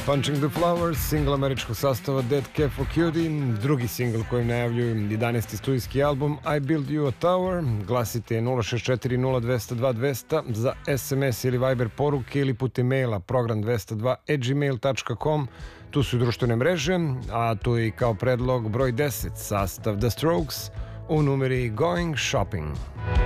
Punching the Flowers, singl američkog sastava Dead Cat for Cutie, drugi singl kojim najavljuju 11. studijski album I Build You a Tower. Glasite 064 0200 2200 za SMS ili Viber poruke ili putem maila program202@gmail.com. Tu su i društvene mreže, a tu je i kao predlog broj 10, sastav The Strokes u numeri Going Shopping.